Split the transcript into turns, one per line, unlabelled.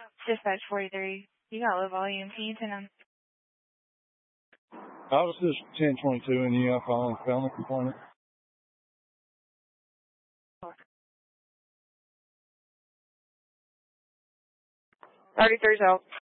Dispatch 43. You got low volume. Can you turn on?
I was just 1022 and you following felony complaint.
33's out.